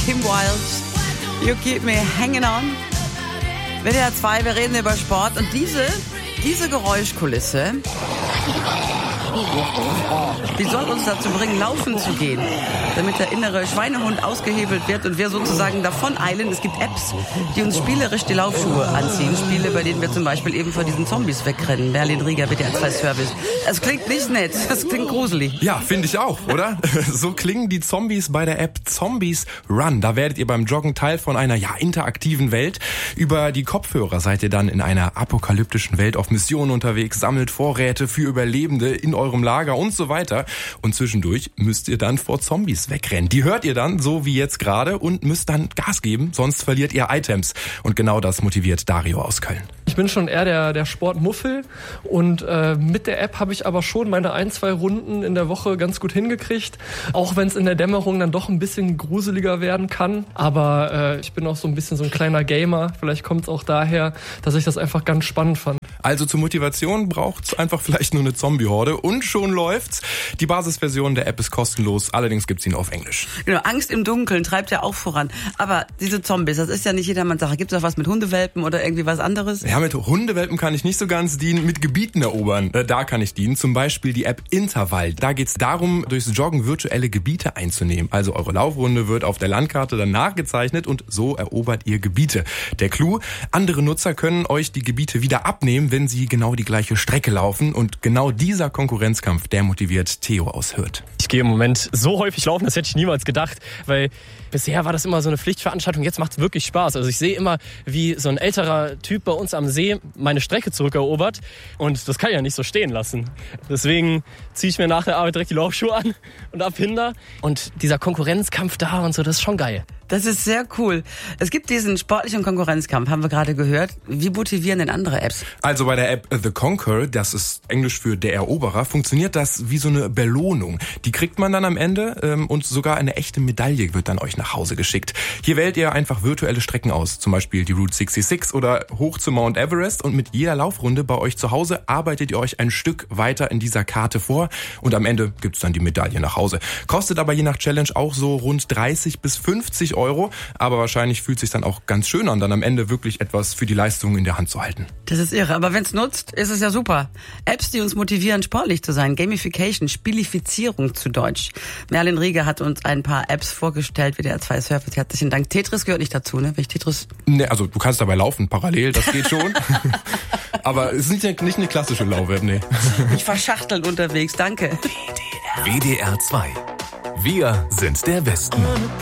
Kim Wilde. You keep me hanging on. WDR 2, wir reden über Sport und diese Geräuschkulisse, die soll uns dazu bringen, laufen zu gehen, damit der innere Schweinehund ausgehebelt wird und wir sozusagen davon eilen. Es gibt Apps, die uns spielerisch die Laufschuhe anziehen. Spiele, bei denen wir zum Beispiel eben vor diesen Zombies wegrennen. Merlin Rieger, WDR 2 Service. Es klingt nicht nett, es klingt gruselig. Ja, finde ich auch, oder? So klingen die Zombies bei der App Zombies Run. Da werdet ihr beim Joggen Teil von einer interaktiven Welt. Über die Kopfhörer seid ihr dann in einer apokalyptischen Welt auf Mission unterwegs, sammelt Vorräte für Überlebende in eurem Lager und so weiter. Und zwischendurch müsst ihr dann vor Zombies wegrennen. Die hört ihr dann, so wie jetzt gerade, und müsst dann Gas geben, sonst verliert ihr Items. Und genau das motiviert Dario aus Köln. Ich bin schon eher der Sportmuffel und mit der App habe ich aber schon meine 1-2 Runden in der Woche ganz gut hingekriegt, auch wenn es in der Dämmerung dann doch ein bisschen gruseliger werden kann. Aber ich bin auch so ein bisschen so ein kleiner Gamer, vielleicht kommt es auch daher, dass ich das einfach ganz spannend fand. Also zur Motivation braucht's einfach vielleicht nur eine Zombie-Horde und schon läuft's. Die Basisversion der App ist kostenlos, allerdings gibt's ihn nur auf Englisch. Genau, Angst im Dunkeln treibt ja auch voran. Aber diese Zombies, das ist ja nicht jedermanns Sache. Gibt's auch was mit Hundewelpen oder irgendwie was anderes? Ja, mit Hundewelpen kann ich nicht so ganz dienen, mit Gebieten erobern, da kann ich dienen. Zum Beispiel die App Intervall. Da geht's darum, durchs Joggen virtuelle Gebiete einzunehmen. Also eure Laufrunde wird auf der Landkarte dann nachgezeichnet und so erobert ihr Gebiete. Der Clou, andere Nutzer können euch die Gebiete wieder abnehmen, wenn sie genau die gleiche Strecke laufen. Und genau dieser Konkurrenzkampf, der motiviert Theo aus Hürth. Ich gehe im Moment so häufig laufen, das hätte ich niemals gedacht, weil bisher war das immer so eine Pflichtveranstaltung, jetzt macht es wirklich Spaß. Also ich sehe immer, wie so ein älterer Typ bei uns am See meine Strecke zurückerobert und das kann ich ja nicht so stehen lassen. Deswegen ziehe ich mir nach der Arbeit direkt die Laufschuhe an und ab hinter. Und dieser Konkurrenzkampf da und so, das ist schon geil. Das ist sehr cool. Es gibt diesen sportlichen Konkurrenzkampf, haben wir gerade gehört. Wie motivieren denn andere Apps? Also bei der App The Conqueror, das ist Englisch für der Eroberer, funktioniert das wie so eine Belohnung. Die kriegt man dann am Ende und sogar eine echte Medaille wird dann euch nach Hause geschickt. Hier wählt ihr einfach virtuelle Strecken aus, zum Beispiel die Route 66 oder hoch zu Mount Everest und mit jeder Laufrunde bei euch zu Hause arbeitet ihr euch ein Stück weiter in dieser Karte vor und am Ende gibt's dann die Medaille nach Hause. Kostet aber je nach Challenge auch so rund 30 bis 50 Euro, aber wahrscheinlich fühlt es sich dann auch ganz schön an, dann am Ende wirklich etwas für die Leistung in der Hand zu halten. Das ist irre, aber wenn es nutzt, ist es ja super. Apps, die uns motivieren, sportlich zu sein. Gamification, Spielifizierung zu Deutsch. Merlin Rieger hat uns ein paar Apps vorgestellt, WDR 2 Service. Herzlichen Dank. Tetris gehört nicht dazu, ne? Wenn ich Tetris... Ne, also du kannst dabei laufen, parallel, das geht schon. Aber es ist nicht eine klassische Lauf-App, ne. Ich verschachteln unterwegs, danke. WDR 2. Wir sind der Westen.